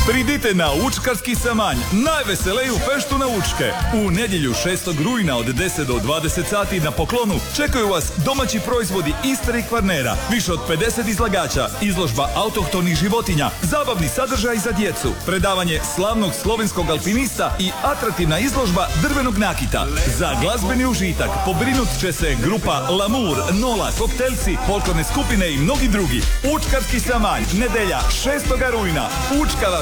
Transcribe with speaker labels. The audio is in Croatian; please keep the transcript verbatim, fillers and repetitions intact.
Speaker 1: Pridite na Učkarski samanj, najveseleju feštu na Učke. U nedjelju šestog rujna od deset do dvadeset sati na poklonu čekaju vas domaći proizvodi Istre i Kvarnera, više od pedeset izlagača, izložba autohtonih životinja, zabavni sadržaj za djecu, predavanje slavnog slovenskog alpinista i atraktivna izložba drvenog nakita. Za glazbeni užitak pobrinut će se grupa Lamour, Nola, Koktelci, folklorne skupine i mnogi drugi. Učkarski samanj, nedjelja šestog rujna. Učka